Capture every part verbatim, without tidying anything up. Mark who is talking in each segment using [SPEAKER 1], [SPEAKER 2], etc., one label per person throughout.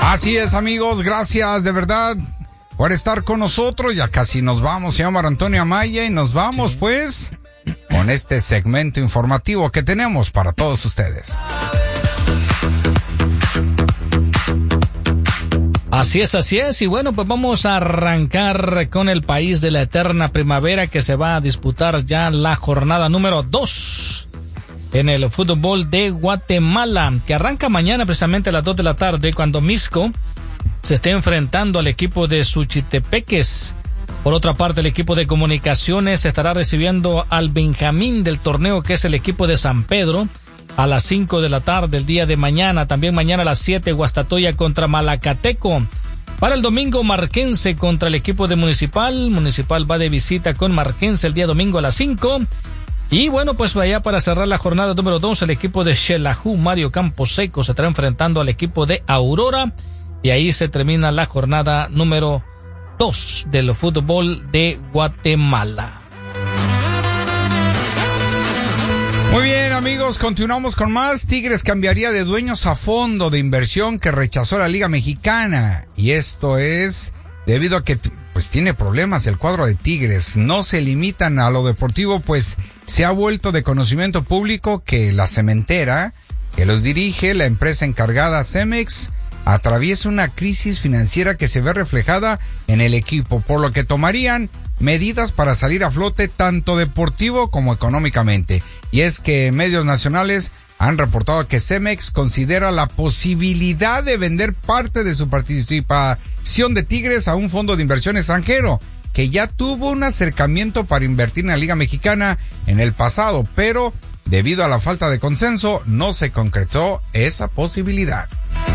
[SPEAKER 1] Así es, amigos, gracias de verdad por estar con nosotros. Ya casi nos vamos, se llama Antonio Amaya y nos vamos sí. pues con este segmento informativo que tenemos para todos ustedes.
[SPEAKER 2] Así es, así es, y bueno, pues vamos a arrancar con el país de la eterna primavera, que se va a disputar ya la jornada número dos en el fútbol de Guatemala, que arranca mañana precisamente a las dos de la tarde, cuando Misco se esté enfrentando al equipo de Suchitepeques. Por otra parte, el equipo de Comunicaciones estará recibiendo al Benjamín del torneo, que es el equipo de San Pedro, a las cinco de la tarde el día de mañana. También mañana a las siete, Guastatoya contra Malacateco. Para el domingo, Marquense contra el equipo de Municipal. Municipal va de visita con Marquense el día domingo a las cinco. Y bueno, pues vaya para cerrar la jornada número dos, el equipo de Xelajú, Mario Camposeco, se estará enfrentando al equipo de Aurora. Y ahí se termina la jornada número dos del fútbol de Guatemala.
[SPEAKER 1] Muy bien, amigos, continuamos con más. Tigres cambiaría de dueños a fondo de inversión que rechazó la Liga Mexicana. Y esto es debido a que pues tiene problemas el cuadro de Tigres. No se limitan a lo deportivo, pues se ha vuelto de conocimiento público que la cementera que los dirige, la empresa encargada Cemex, atraviesa una crisis financiera que se ve reflejada en el equipo, por lo que tomarían medidas para salir a flote tanto deportivo como económicamente. Y es que medios nacionales han reportado que Cemex considera la posibilidad de vender parte de su participación de Tigres a un fondo de inversión extranjero, que ya tuvo un acercamiento para invertir en la Liga Mexicana en el pasado, pero debido a la falta de consenso no se concretó esa posibilidad.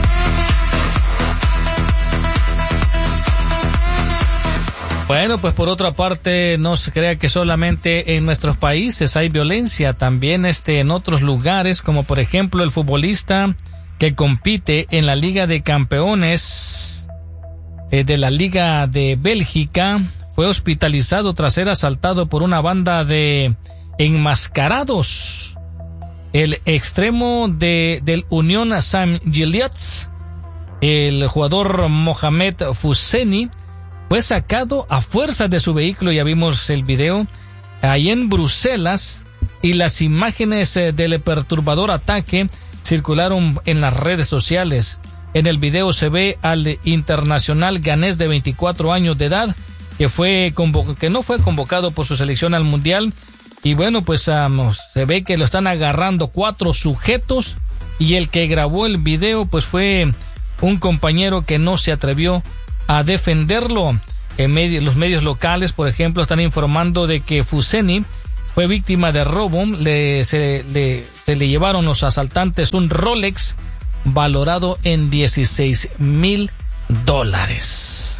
[SPEAKER 2] Bueno, pues por otra parte, no se crea que solamente en nuestros países hay violencia, también este en otros lugares, como por ejemplo el futbolista que compite en la Liga de Campeones eh, de la Liga de Bélgica fue hospitalizado tras ser asaltado por una banda de enmascarados. El extremo de del Unión Saint-Gilloise, el jugador Mohamed Fousseni, fue sacado a fuerzas de su vehículo. Ya vimos el video ahí en Bruselas, y las imágenes del perturbador ataque circularon en las redes sociales. En el video se ve al internacional ganés de veinticuatro años de edad que fue convo- que no fue convocado por su selección al mundial. Y bueno, pues um, se ve que lo están agarrando cuatro sujetos, y el que grabó el video pues fue un compañero que no se atrevió a defenderlo. En medio, los medios locales, por ejemplo, están informando de que Fousseni fue víctima de robo. Le, se, le, se le llevaron los asaltantes un Rolex valorado en dieciséis mil dólares.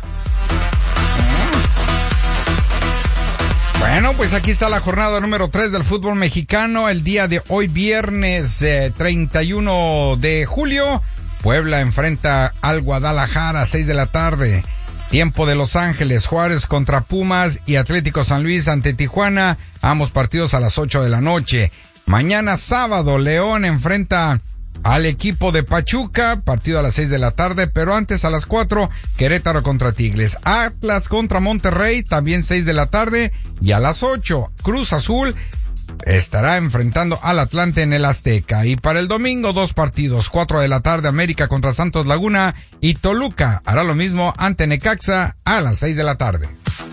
[SPEAKER 1] Bueno, pues aquí está la jornada número tres del fútbol mexicano. El día de hoy, viernes eh, treinta y uno de julio, Puebla enfrenta al Guadalajara a seis de la tarde. Tiempo de Los Ángeles, Juárez contra Pumas y Atlético San Luis ante Tijuana, ambos partidos a las ocho de la noche. Mañana sábado, León enfrenta al equipo de Pachuca, partido a las seis de la tarde, pero antes a las cuatro, Querétaro contra Tigres. Atlas contra Monterrey, también seis de la tarde, y a las ocho, Cruz Azul estará enfrentando al Atlante en el Azteca. Y para el domingo, dos partidos, cuatro de la tarde, América contra Santos Laguna, y Toluca hará lo mismo ante Necaxa a las seis de la tarde.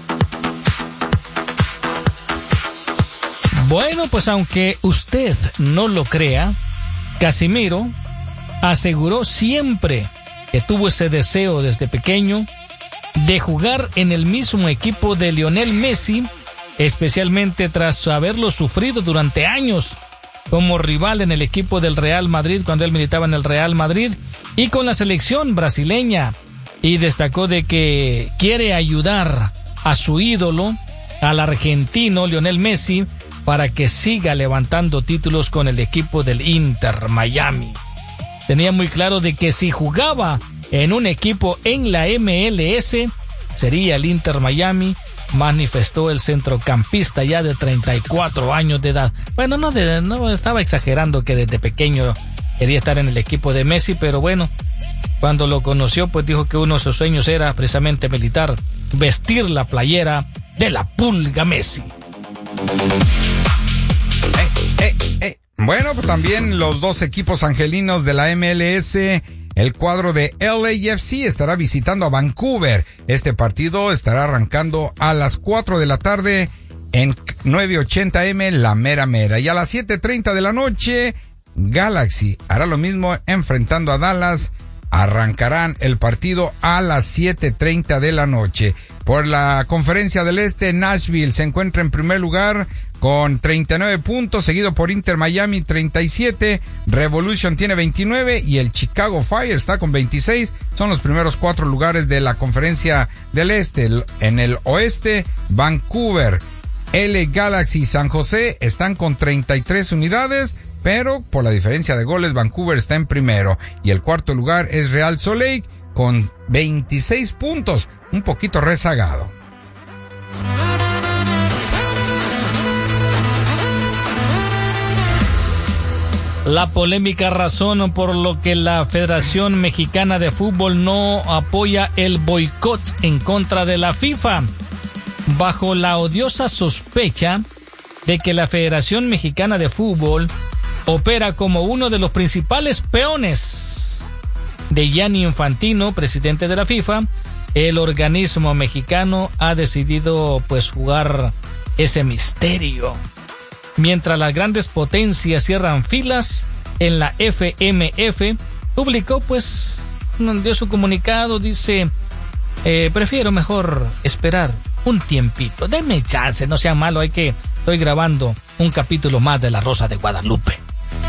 [SPEAKER 2] Bueno, pues aunque usted no lo crea, Casimiro aseguró siempre que tuvo ese deseo desde pequeño de jugar en el mismo equipo de Lionel Messi, especialmente tras haberlo sufrido durante años como rival en el equipo del Real Madrid cuando él militaba en el Real Madrid y con la selección brasileña. Y destacó de que quiere ayudar a su ídolo, al argentino Lionel Messi, para que siga levantando títulos con el equipo del Inter Miami. Tenía muy claro de que si jugaba en un equipo en la M L S sería el Inter Miami, manifestó el centrocampista ya de treinta y cuatro años de edad. Bueno, no, de, no estaba exagerando que desde pequeño quería estar en el equipo de Messi, pero bueno, Cuando lo conoció, pues dijo que uno de sus sueños era precisamente militar, vestir la playera de la Pulga Messi.
[SPEAKER 1] Eh, eh, eh. Bueno, pues también los dos equipos angelinos de la M L S, el cuadro de L A F C estará visitando a Vancouver. Este partido estará arrancando a las cuatro de la tarde en nueve ochenta eme, la mera mera. Y a las siete treinta de la noche, Galaxy hará lo mismo enfrentando a Dallas. Arrancarán el partido a las siete treinta de la noche. Por la Conferencia del Este, Nashville se encuentra en primer lugar con treinta y nueve puntos, seguido por Inter Miami treinta y siete, Revolution tiene veintinueve y el Chicago Fire está con veintiséis. Son los primeros cuatro lugares de la Conferencia del Este. En el Oeste, Vancouver, L A Galaxy y San José están con treinta y tres unidades, pero por la diferencia de goles, Vancouver está en primero. Y el cuarto lugar es Real Salt Lake con veintiséis puntos, un poquito rezagado.
[SPEAKER 2] La polémica razón por lo que la Federación Mexicana de Fútbol no apoya el boicot en contra de la FIFA, bajo la odiosa sospecha de que la Federación Mexicana de Fútbol opera como uno de los principales peones de Gianni Infantino, presidente de la FIFA. El organismo mexicano ha decidido pues jugar ese misterio. Mientras las grandes potencias cierran filas, en la F M F publicó pues, dio su comunicado, dice, eh, prefiero mejor esperar un tiempito, denme chance, no sea malo, hay que, estoy grabando un capítulo más de La Rosa de Guadalupe.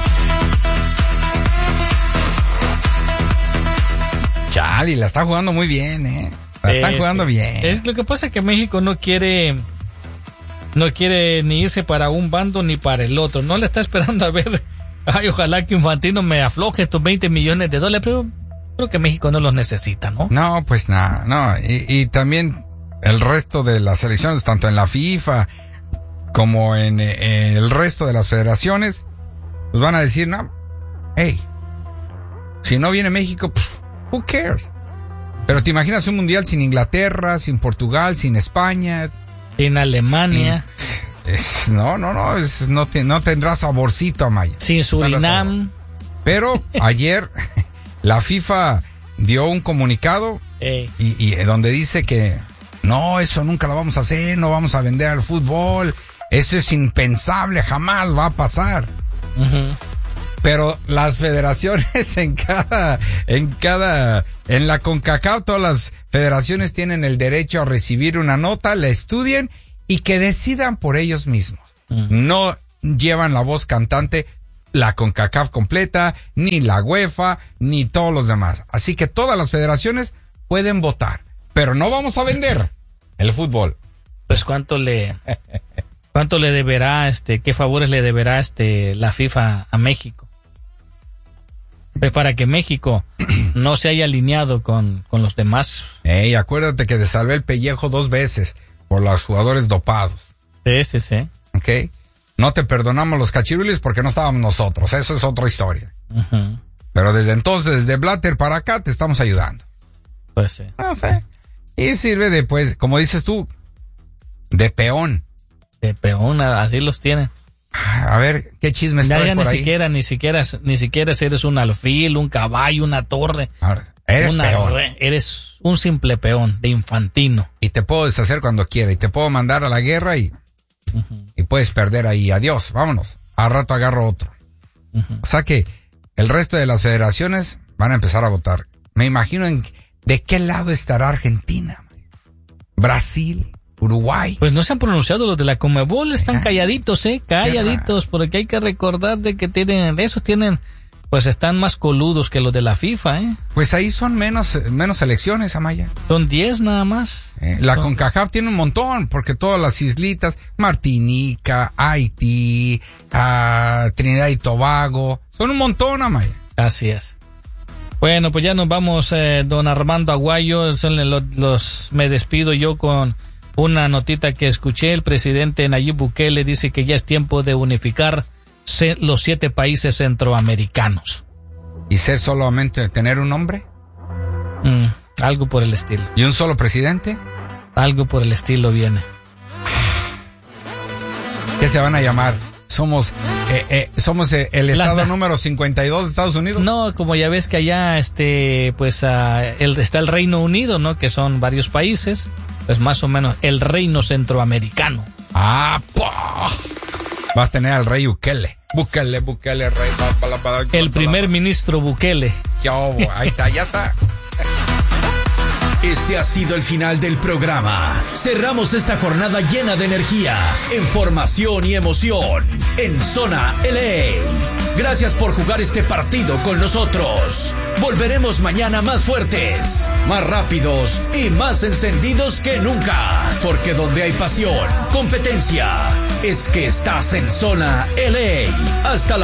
[SPEAKER 1] Chale, la está jugando muy bien, eh. La están
[SPEAKER 2] es,
[SPEAKER 1] jugando bien.
[SPEAKER 2] Es lo que pasa que México no quiere, no quiere ni irse para un bando ni para el otro. No le está esperando a ver, ay, ojalá que Infantino me afloje estos veinte millones de dólares, pero creo que México no los necesita, ¿no?
[SPEAKER 1] No, pues nada, no. Y, y también el resto de las selecciones, tanto en la FIFA como en eh, el resto de las federaciones, pues van a decir, no, hey, si no viene México, pff, who cares? Pero te imaginas un mundial sin Inglaterra, sin Portugal, sin España,
[SPEAKER 2] sin Alemania.
[SPEAKER 1] Y, es, no, no, no, es, no, te, no tendrá saborcito, Amaya.
[SPEAKER 2] Sin Surinam.
[SPEAKER 1] Pero ayer la FIFA dio un comunicado y, y donde dice que no, eso nunca lo vamos a hacer, no vamos a vender al fútbol, eso es impensable, jamás va a pasar. Uh-huh. Pero las federaciones en cada, en cada, en la CONCACAF, todas las federaciones tienen el derecho a recibir una nota, la estudien y que decidan por ellos mismos. Uh-huh. No llevan la voz cantante la CONCACAF completa, ni la UEFA, ni todos los demás. Así que todas las federaciones pueden votar, pero no vamos a vender el fútbol.
[SPEAKER 2] Pues cuánto le, cuánto le deberá, este, qué favores le deberá este la FIFA a México. Pues para que México no se haya alineado con, con los demás.
[SPEAKER 1] Ey, acuérdate que te salvé el pellejo dos veces por los jugadores dopados.
[SPEAKER 2] Sí, sí, sí.
[SPEAKER 1] Ok. No te perdonamos los cachirules porque no estábamos nosotros. Eso es otra historia. Uh-huh. Pero desde entonces, desde Blatter para acá, te estamos ayudando.
[SPEAKER 2] Pues sí.
[SPEAKER 1] No sé. Y sirve de, pues, como dices tú, de peón.
[SPEAKER 2] De peón, así los tienen.
[SPEAKER 1] A ver, ¿qué chismes traes
[SPEAKER 2] ya,
[SPEAKER 1] por
[SPEAKER 2] ni
[SPEAKER 1] ahí?
[SPEAKER 2] Siquiera, ni siquiera, ni siquiera si eres un alfil, un caballo, una torre.
[SPEAKER 1] Ahora, eres
[SPEAKER 2] una,
[SPEAKER 1] peón.
[SPEAKER 2] Eres un simple peón de Infantino.
[SPEAKER 1] Y te puedo deshacer cuando quiera. Y te puedo mandar a la guerra y, uh-huh. y puedes perder ahí. Adiós, vámonos. Al rato agarro otro. Uh-huh. O sea que el resto de las federaciones van a empezar a votar. Me imagino en de qué lado estará Argentina, Brasil, Uruguay.
[SPEAKER 2] Pues no se han pronunciado los de la Conmebol, están calladitos, eh, calladitos, porque hay que recordar de que tienen, esos tienen, pues están más coludos que los de la FIFA, eh.
[SPEAKER 1] Pues ahí son menos, menos selecciones, Amaya.
[SPEAKER 2] Son diez nada más.
[SPEAKER 1] Eh, la
[SPEAKER 2] son...
[SPEAKER 1] CONCACAF tiene un montón, porque todas las islitas, Martinica, Haití, uh, Trinidad y Tobago, son un montón, Amaya.
[SPEAKER 2] Así es. Bueno, pues ya nos vamos, eh, don Armando Aguayo, los, los, me despido yo con una notita que escuché. El presidente Nayib Bukele dice que ya es tiempo de unificar se, los siete países centroamericanos.
[SPEAKER 1] ¿Y ser solamente tener un nombre?
[SPEAKER 2] Mm, algo por el estilo.
[SPEAKER 1] ¿Y un solo presidente?
[SPEAKER 2] Algo por el estilo viene.
[SPEAKER 1] ¿Qué se van a llamar? Somos eh, eh, somos eh, el estado
[SPEAKER 2] Las,
[SPEAKER 1] número cincuenta y dos de Estados Unidos.
[SPEAKER 2] No, como ya ves que allá este pues uh, el, está el Reino Unido, ¿no? Que son varios países, pues más o menos el Reino Centroamericano.
[SPEAKER 1] Ah, pa. Vas a tener al rey Bukele. Bukele, Bukele, rey. Pa, pa, pa, pa,
[SPEAKER 2] el primer ministro Bukele.
[SPEAKER 1] Yo, ahí está, ya está.
[SPEAKER 3] Este ha sido el final del programa. Cerramos esta jornada llena de energía, información y emoción en Zona L A. Gracias por jugar este partido con nosotros. Volveremos mañana más fuertes, más rápidos y más encendidos que nunca. Porque donde hay pasión, competencia, es que estás en Zona L A. Hasta la